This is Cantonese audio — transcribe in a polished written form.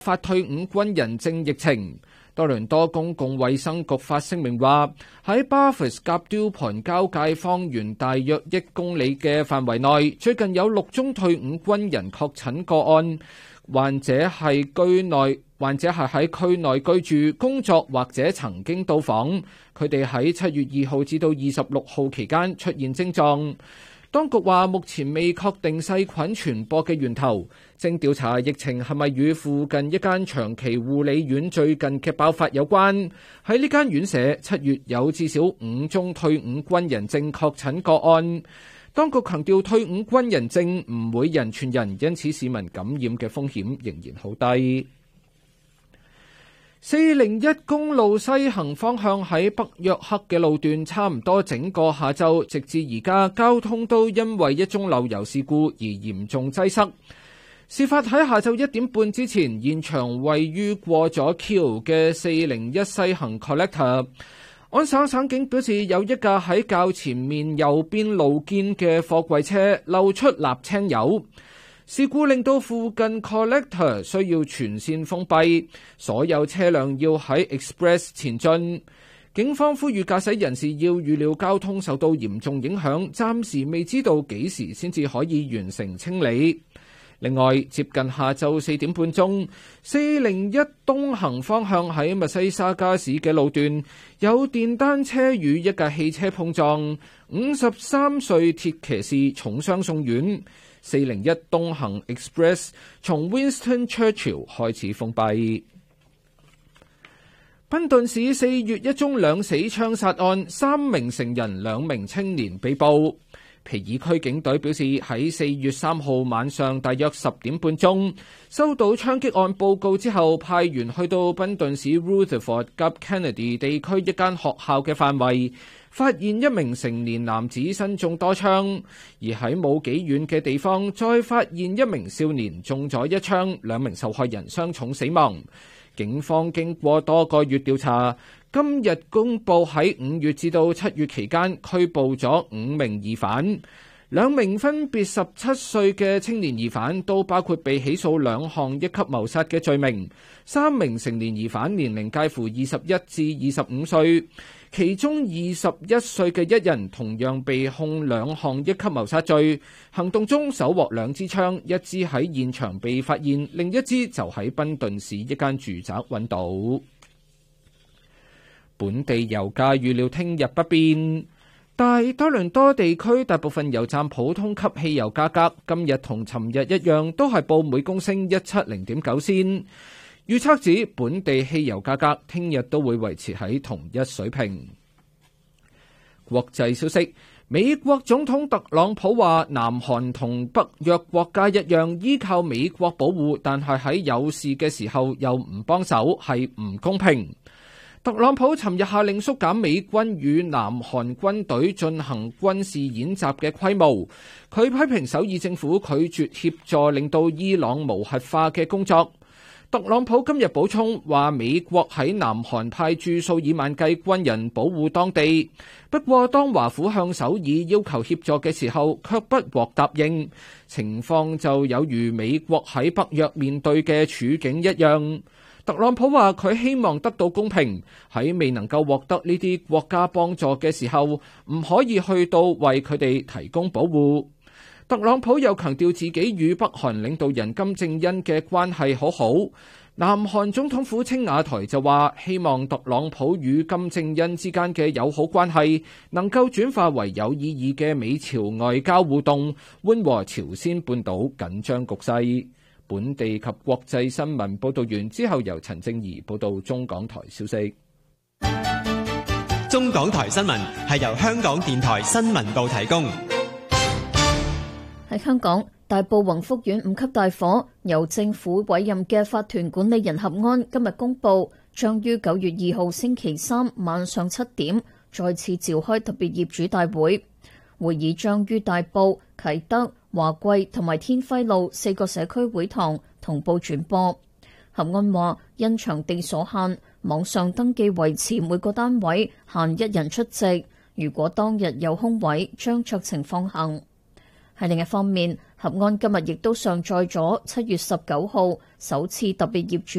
發退伍軍人證疫情。多倫多公共衛生局發聲明話，喺巴弗斯甲雕盤交界方圓大約1公里嘅範圍內，最近有6宗退伍軍人確診個案，患者係喺區內居住、工作或者曾經到訪。佢哋喺7月2號至到26號期間出現症狀。當局話目前未確定細菌傳播嘅源頭，正調查疫情係咪與附近一間長期護理院最近嘅爆發有關。喺呢間院舍7月有至少5宗退伍軍人證確診個案。當局強調退伍軍人證唔會人傳人，因此市民感染嘅風險仍然好低。401公路西行方向喺北約克嘅路段，差唔多整個下晝直至而家，交通都因為一宗漏油事故而嚴重擠塞。事發喺下晝1點半之前，現場位於過咗橋嘅401西行 Collector。安省省警表示，有一架喺較前面右邊路肩嘅貨櫃車漏出瀝青油。事故令到附近 Collector 需要全線封閉，所有車輛要喺 Express 前進。警方呼籲駕駛人士要預料交通受到嚴重影響，暫時未知道幾時先至可以完成清理。另外，接近下晝4點半鐘，401東行方向喺密西沙加市嘅路段，有電單車與一架汽車碰撞，53歲鐵騎士重傷送院。401東行 Express 從 Winston Churchill 開始封閉。賓頓市4月一宗兩死槍殺案，3名成人2名青年被捕。皮爾區警隊表示，喺4月3號晚上大約10點半鐘收到槍擊案報告之後，派員去到賓頓市 Rutherford 及 Kennedy 地區一間學校嘅範圍，發現一名成年男子身中多槍，而喺冇幾遠嘅地方再發現一名少年中咗1槍，2名受害人傷重死亡。警方經過多個月調查，今日公布喺5月至到7月期間拘捕咗5名疑犯，2名分別17歲嘅青年疑犯都包括被起訴2項一級謀殺嘅罪名，3名成年疑犯年齡介乎21至25歲，其中21歲嘅一人同樣被控2項一級謀殺罪。行動中搜獲2支槍，一支喺現場被發現，另一支就喺賓頓市一間住宅揾到。本地油價預料聽日不變，但多倫多地區大部分油站普通級汽油價格今日同尋日一樣，都係報每公升170.9仙。預測指本地汽油價格聽日都會維持喺同一水平。國際消息，美國總統特朗普話，南韓同北約國家一樣依靠美國保護，但係喺有事嘅時候又唔幫手，係唔公平。特朗普尋日下令縮減美軍與南韓軍隊進行軍事演習嘅規模。佢批評首爾政府拒絕協助令到伊朗無核化嘅工作。特朗普今日補充話，美國喺南韓派駐數以萬計軍人保護當地。不過，當華府向首爾要求協助嘅時候，卻不獲答應。情況就有如美國喺北約面對嘅處境一樣。特朗普話佢希望得到公平，喺未能夠獲得呢啲國家幫助嘅時候，唔可以去到為佢哋提供保護。特朗普又強調自己與北韓領導人金正恩嘅關係好好。南韓總統府青瓦台就話，希望特朗普與金正恩之間嘅友好關係能夠轉化為有意義嘅美朝外交互動，緩和朝鮮半島緊張局勢。本地及國際新聞報道完之後，由陳正儀報道中港台消息。 中港台新聞係由香港電台新聞部提供。 喺香港，大埔宏福苑5級大火，由政府委任嘅法團管理人合安今日公布，將於9月2號星期三晚上7點再次召開特別業主大會。會議將於大埔、啟德、華貴同埋天輝路4個社區會堂同步轉播。合安話，因場地所限，網上登記維持每個單位限1人出席。如果當日有空位，將酌情放行。喺另一方面， 合安今日亦都上載咗7月19號首次特別業主